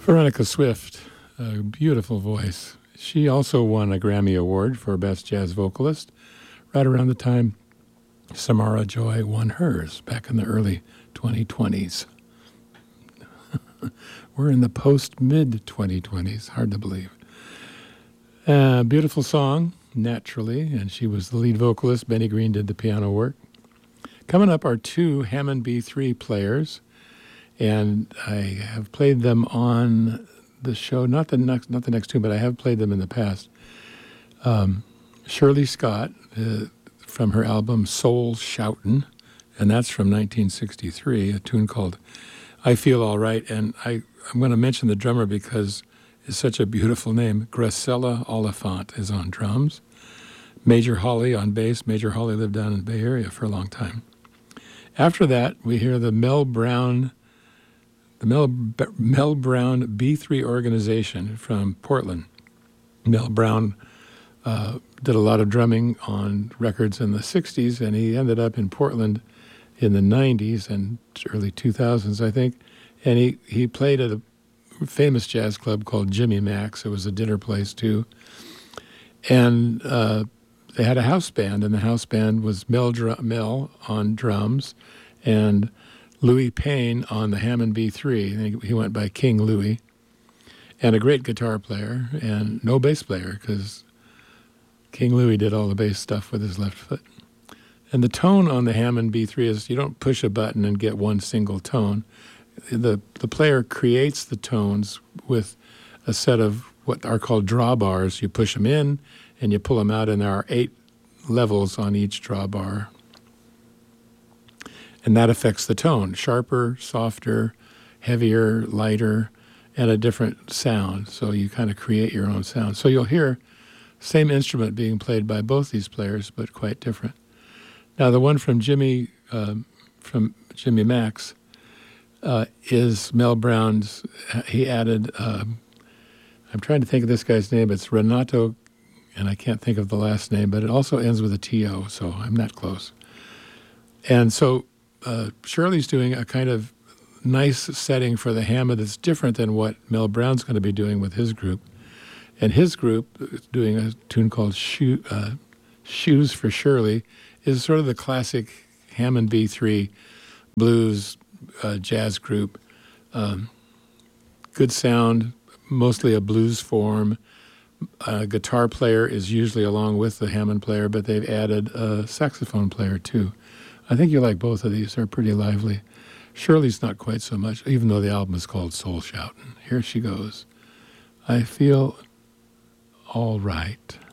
Veronica Swift, a beautiful voice. She also won a Grammy Award for Best Jazz Vocalist right around the time Samara Joy won hers back in the early 2020s. We're in the post-mid-2020s, hard to believe. Beautiful song, naturally, and she was the lead vocalist. Benny Green did the piano work. Coming up are two Hammond B3 players, and I have played them on the show, not the next two, but I have played them in the past. Shirley Scott, from her album Soul Shoutin', and that's from 1963, a tune called I Feel All Right, and I'm going to mention the drummer because it's such a beautiful name. Gracella Oliphant is on drums. Major Hawley on bass. Major Hawley lived down in the Bay Area for a long time. After that, we hear the Mel Brown B3 organization from Portland. Mel Brown did a lot of drumming on records in the 60s, and he ended up in Portland in the 90s and early 2000s, I think. And he played at a famous jazz club called Jimmy Mac's. It was a dinner place, too. And they had a house band, and the house band was Mel on drums and Louis Payne on the Hammond B3. He went by King Louis. And a great guitar player and no bass player because King Louis did all the bass stuff with his left foot. And the tone on the Hammond B3 is you don't push a button and get one single tone. The player creates the tones with a set of what are called drawbars. You push them in and you pull them out, and there are 8 levels on each drawbar. And that affects the tone: sharper, softer, heavier, lighter, and a different sound. So you kind of create your own sound. So you'll hear same instrument being played by both these players, but quite different. Now, the one from Jimmy Mac's is Mel Brown's. He added, I'm trying to think of this guy's name. It's Renato, and I can't think of the last name, but it also ends with a T-O, so I'm not close. And so Shirley's doing a kind of nice setting for the Hammond that's different than what Mel Brown's going to be doing with his group. And his group, doing a tune called Shoes for Shirley, is sort of the classic Hammond B3 blues jazz group. Good sound, mostly a blues form. A guitar player is usually along with the Hammond player, but they've added a saxophone player too. I think you like both of these. They're pretty lively. Shirley's not quite so much, even though the album is called Soul Shoutin'. Here she goes. I Feel All Right.